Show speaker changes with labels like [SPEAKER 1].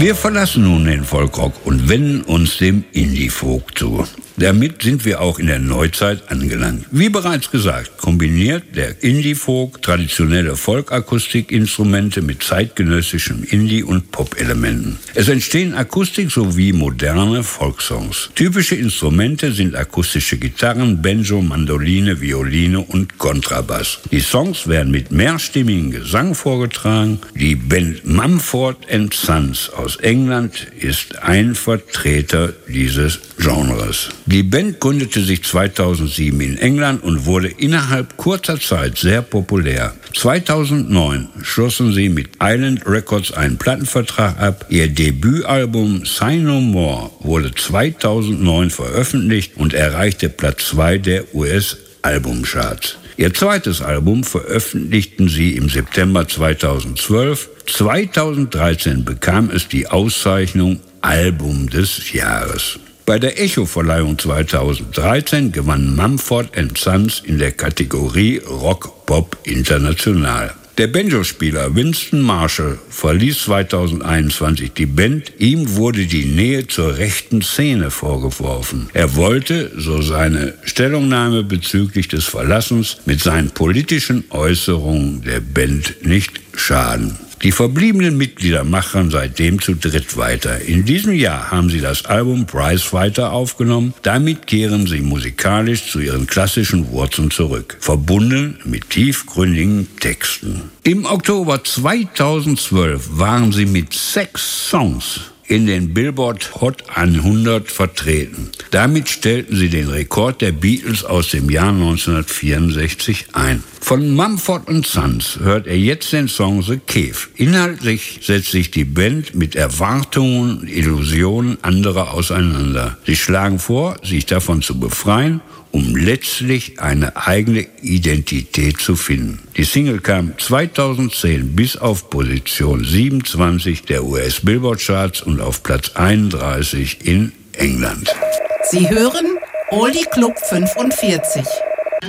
[SPEAKER 1] Wir verlassen nun den Folkrock und wenden uns dem Indie-Folk zu. Damit sind wir auch in der Neuzeit angelangt. Wie bereits gesagt, kombiniert der Indie-Folk traditionelle Folkakustikinstrumente mit zeitgenössischem Indie- und Pop-Elementen. Es entstehen Akustik sowie moderne Folksongs. Typische Instrumente sind akustische Gitarren, Banjo, Mandoline, Violine und Kontrabass. Die Songs werden mit mehrstimmigem Gesang vorgetragen. Die Band Mumford & Sons aus England ist ein Vertreter dieses Genres. Die Band gründete sich 2007 in England und wurde innerhalb kurzer Zeit sehr populär. 2009 schlossen sie mit Island Records einen Plattenvertrag ab. Ihr Debütalbum Say No More wurde 2009 veröffentlicht und erreichte Platz 2 der US-Albumcharts. Ihr zweites Album veröffentlichten sie im September 2012. 2013 bekam es die Auszeichnung Album des Jahres. Bei der Echo-Verleihung 2013 gewann Mumford & Sons in der Kategorie Rock-Pop International. Der Banjospieler Winston Marshall verließ 2021 die Band. Ihm wurde die Nähe zur rechten Szene vorgeworfen. Er wollte, so seine Stellungnahme bezüglich des Verlassens, mit seinen politischen Äußerungen der Band nicht schaden. Die verbliebenen Mitglieder machen seitdem zu dritt weiter. In diesem Jahr haben sie das Album Prizefighter aufgenommen. Damit kehren sie musikalisch zu ihren klassischen Wurzeln zurück, verbunden mit tiefgründigen Texten. Im Oktober 2012 waren sie mit 6 Songs in den Billboard Hot 100 vertreten. Damit stellten sie den Rekord der Beatles aus dem Jahr 1964 ein. Von Mumford & Sons hört er jetzt den Song The Cave. Inhaltlich setzt sich die Band mit Erwartungen und Illusionen anderer auseinander. Sie schlagen vor, sich davon zu befreien, um letztlich eine eigene Identität zu finden. Die Single kam 2010 bis auf Position 27 der US-Billboard-Charts und auf Platz 31 in England.
[SPEAKER 2] Sie hören Oldie Club 45.